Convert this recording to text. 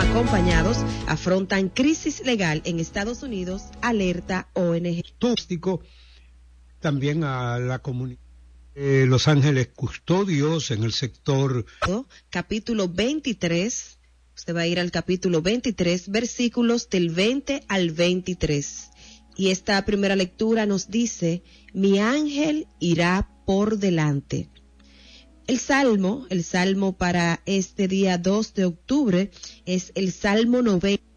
acompañados afrontan crisis legal en Estados Unidos, alerta ONG. Turístico, también a la comunidad de Los Ángeles Custodios en el sector. Capítulo 23, usted va a ir al capítulo 23, versículos del 20 al 23. Y esta primera lectura nos dice, mi ángel irá por delante. El salmo para este día 2 de octubre es el Salmo 90.